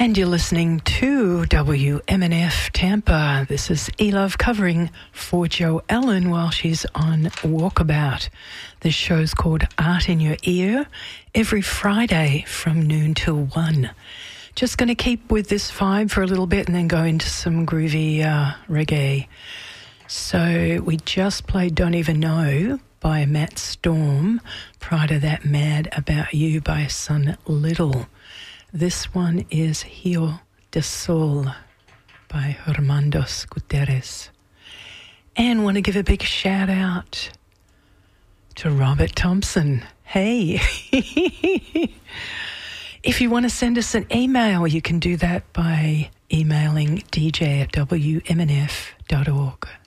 And you're listening to WMNF Tampa. This is E-Love covering for Jo Ellen while she's on walkabout. This show's called Art in Your Ear, every Friday from noon till 1. Just going to keep with this vibe for a little bit and then go into some groovy reggae. So we just played Don't Even Know by Matt Storm. Prior to that, Mad About You by Son Little. This one is Rio de Sol by Hermandos Gutierrez. And want to give a big shout out to Robert Thompson. Hey! If you want to send us an email, you can do that by emailing dj@wmnf.org.